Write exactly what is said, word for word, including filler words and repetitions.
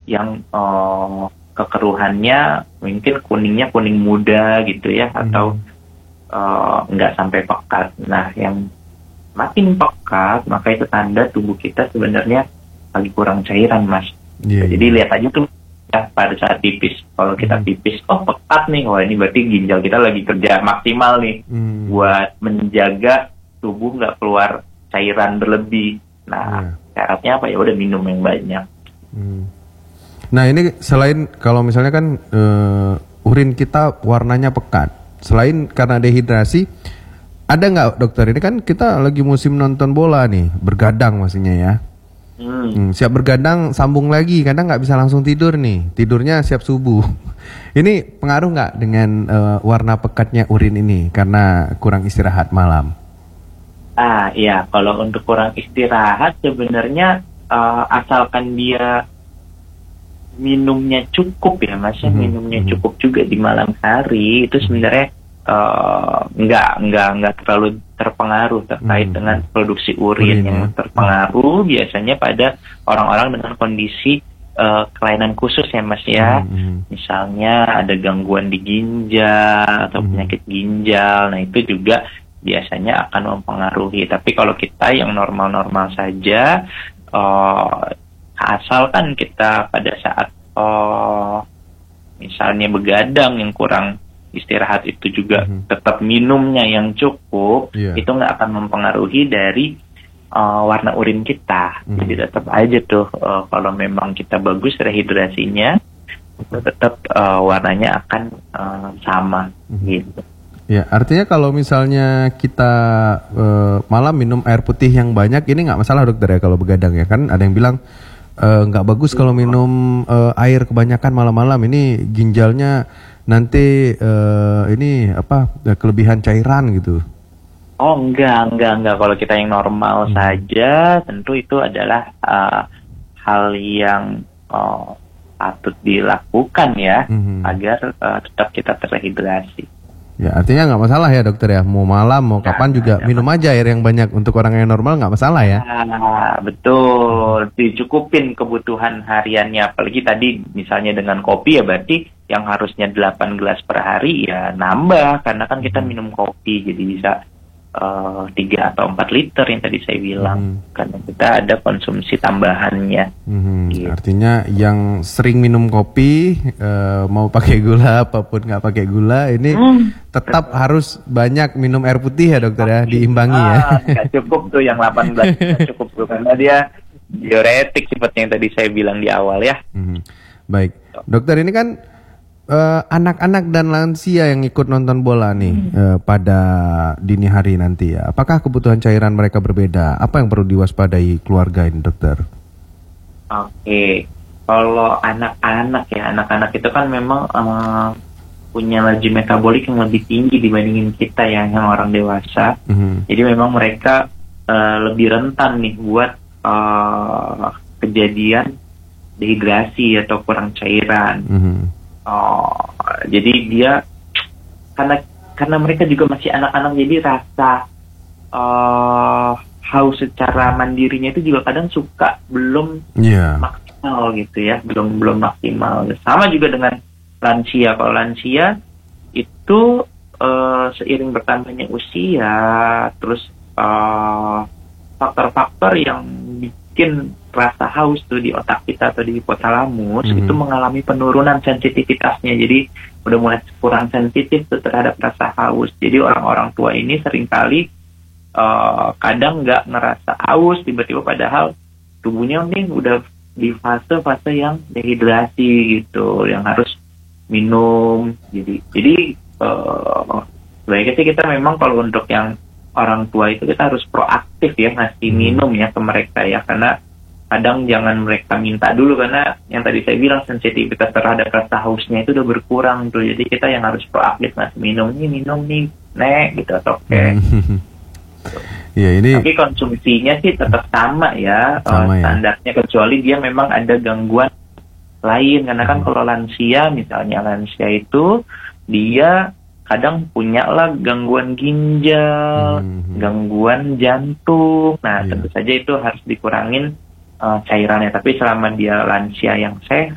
yang uh, kekeruhannya mungkin kuningnya kuning muda gitu ya, hmm. atau uh, nggak sampai pekat. Nah, yang makin pekat, maka itu tanda tubuh kita sebenarnya lagi kurang cairan, Mas. Yeah, Jadi yeah. lihat aja tuh ya, pada saat pipis. Kalau kita hmm. pipis, oh pekat nih, wah ini berarti ginjal kita lagi kerja maksimal nih hmm. buat menjaga tubuh nggak keluar cairan berlebih. Nah, yeah. syaratnya apa ya? Udah minum yang banyak. Hmm. Nah ini selain kalau misalnya kan uh, urin kita warnanya pekat, selain karena dehidrasi, ada nggak dokter? Ini kan kita lagi musim nonton bola nih, bergadang maksudnya ya. Hmm. Hmm, siap bergadang, sambung lagi, kadang nggak bisa langsung tidur nih, tidurnya siap subuh. Ini pengaruh nggak dengan uh, warna pekatnya urin ini karena kurang istirahat malam? Ah iya, kalau untuk kurang istirahat sebenarnya uh, asalkan dia minumnya cukup ya, Mas, mm-hmm. minumnya mm-hmm. cukup juga di malam hari, itu sebenarnya uh, nggak nggak nggak terlalu terpengaruh terkait mm-hmm. dengan produksi urin. Urin yang ya? Terpengaruh mm-hmm. biasanya pada orang-orang dengan kondisi uh, kelainan khusus ya, Mas ya, mm-hmm. misalnya ada gangguan di ginjal atau mm-hmm. penyakit ginjal, nah itu juga biasanya akan mempengaruhi. Tapi kalau kita yang normal-normal saja, uh, asalkan kita pada saat oh, misalnya begadang yang kurang istirahat itu juga mm-hmm. tetap minumnya yang cukup, yeah. itu nggak akan mempengaruhi dari uh, warna urin kita. Mm-hmm. Jadi tetap aja tuh uh, kalau memang kita bagus rehidrasinya, itu tetap uh, warnanya akan uh, sama mm-hmm. gitu. Ya, artinya kalau misalnya kita uh, malam minum air putih yang banyak, ini nggak masalah dokter ya kalau begadang ya, kan ada yang bilang nggak uh, bagus kalau minum uh, air kebanyakan malam-malam, ini ginjalnya nanti uh, ini apa kelebihan cairan gitu. Oh enggak, enggak, enggak. Kalau kita yang normal hmm. saja, tentu itu adalah uh, hal yang uh, patut dilakukan ya, hmm. agar uh, tetap kita terhidrasi. Ya, artinya nggak masalah ya dokter ya, mau malam mau nah, kapan juga minum aja air yang banyak, untuk orang yang normal nggak masalah ya. Nah, betul, dicukupin kebutuhan hariannya, apalagi tadi misalnya dengan kopi ya, berarti yang harusnya delapan gelas per hari ya nambah, karena kan kita minum kopi jadi bisa uh, tiga atau empat liter yang tadi saya bilang, hmm. karena kita ada konsumsi tambahannya. Hmm, gitu. Artinya yang sering minum kopi uh, mau pakai gula apapun nggak pakai gula ini hmm. tetap harus banyak minum air putih ya dokter ya, diimbangi ah, ya. Nggak cukup tuh yang delapan belas, nggak cukup tuh, karena dia diuretik seperti yang tadi saya bilang di awal ya. Hmm. Baik, dokter, ini kan uh, anak-anak dan lansia yang ikut nonton bola nih hmm. uh, pada dini hari nanti ya. Apakah kebutuhan cairan mereka berbeda? Apa yang perlu diwaspadai keluarga ini dokter? Oke, kalau anak-anak ya, anak-anak itu kan memang uh, punya laju metabolik yang lebih tinggi dibandingin kita ya, yang orang dewasa. Mm-hmm. Jadi memang mereka uh, lebih rentan nih buat uh, kejadian dehidrasi atau kurang cairan. Mm-hmm. Uh, jadi dia karena karena mereka juga masih anak-anak, jadi rasa uh, haus secara mandirinya itu juga kadang suka belum yeah. maksimal gitu ya, belum belum maksimal. Sama juga dengan lansia. Kalau lansia itu uh, seiring bertambahnya usia, terus uh, faktor-faktor yang bikin rasa haus tuh di otak kita atau di hipotalamus mm-hmm. itu mengalami penurunan sensitivitasnya. Jadi udah mulai kurang sensitif tuh terhadap rasa haus. Jadi orang-orang tua ini seringkali Uh, kadang nggak ngerasa haus tiba-tiba, padahal tubuhnya nih udah di fase-fase yang dehidrasi gitu, yang harus minum. Jadi jadi uh, sebaiknya sih kita memang kalau untuk yang orang tua itu kita harus proaktif ya, ngasih minum ya ke mereka ya, karena kadang jangan mereka minta dulu, karena yang tadi saya bilang sensitivitas terhadap rasa hausnya itu udah berkurang tuh. Jadi kita yang harus proaktif ngasih minum nih, minum nih, nek gitu atau oke. Okay. Ya, ini... Tapi konsumsinya sih tetap sama ya, sama, uh, standarnya, kecuali dia memang ada gangguan lain. Karena kan hmm. kalau lansia, misalnya lansia itu dia kadang punya lah gangguan ginjal, hmm. gangguan jantung. Nah, yeah. tentu saja itu harus dikurangin uh, cairannya. Tapi selama dia lansia yang sehat,